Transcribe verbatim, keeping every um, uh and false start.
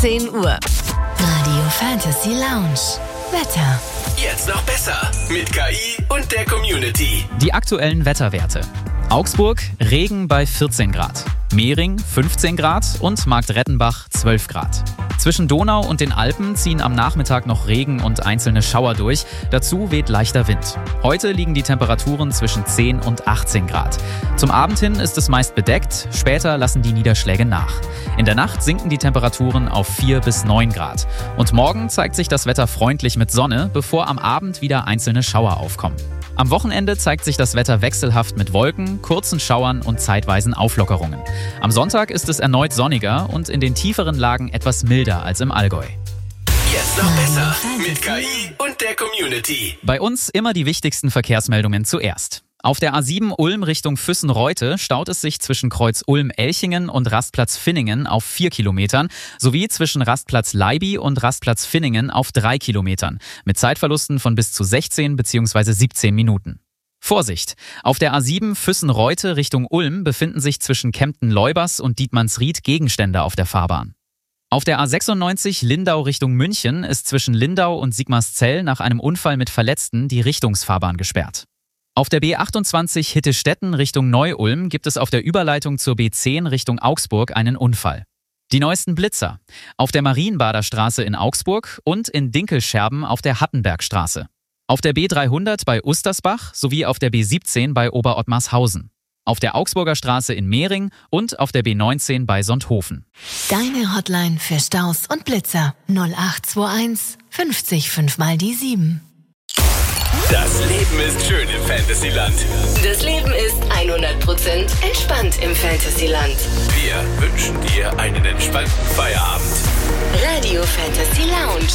zehn Uhr. Radio Fantasy Lounge. Wetter. Jetzt noch besser mit K I und der Community. Die aktuellen Wetterwerte. Augsburg, Regen bei vierzehn Grad. Mehring fünfzehn Grad und Marktrettenbach zwölf Grad. Zwischen Donau und den Alpen ziehen am Nachmittag noch Regen und einzelne Schauer durch. Dazu weht leichter Wind. Heute liegen die Temperaturen zwischen zehn und achtzehn Grad. Zum Abend hin ist es meist bedeckt, später lassen die Niederschläge nach. In der Nacht sinken die Temperaturen auf vier bis neun Grad. Und morgen zeigt sich das Wetter freundlich mit Sonne, bevor am Abend wieder einzelne Schauer aufkommen. Am Wochenende zeigt sich das Wetter wechselhaft mit Wolken, kurzen Schauern und zeitweisen Auflockerungen. Am Sonntag ist es erneut sonniger und in den tieferen Lagen etwas milder als im Allgäu. Jetzt noch besser mit K I und der Community. Bei uns immer die wichtigsten Verkehrsmeldungen zuerst. Auf der A sieben Ulm Richtung Füssen-Reute staut es sich zwischen Kreuz Ulm-Elchingen und Rastplatz Finningen auf vier Kilometern sowie zwischen Rastplatz Leiby und Rastplatz Finningen auf drei Kilometern mit Zeitverlusten von bis zu sechzehn bzw. siebzehn Minuten. Vorsicht! Auf der A sieben Füssen-Reute Richtung Ulm befinden sich zwischen Kempten-Leubers und Dietmannsried Gegenstände auf der Fahrbahn. Auf der A sechsundneunzig Lindau Richtung München ist zwischen Lindau und Sigmarszell nach einem Unfall mit Verletzten die Richtungsfahrbahn gesperrt. Auf der B achtundzwanzig Hittestetten Richtung Neu-Ulm gibt es auf der Überleitung zur B zehn Richtung Augsburg einen Unfall. Die neuesten Blitzer. Auf der Marienbader Straße in Augsburg und in Dinkelscherben auf der Hattenbergstraße. Auf der B dreihundert bei Ustersbach sowie auf der B siebzehn bei Oberottmarshausen. Auf der Augsburger Straße in Mehring und auf der B neunzehn bei Sonthofen. Deine Hotline für Staus und Blitzer null acht zwei eins fünfzig fünf mal die sieben. Das Leben ist schön im Fantasyland. Das Leben ist hundert Prozent entspannt im Fantasyland. Wir wünschen dir einen entspannten Feierabend. Radio Fantasy Lounge.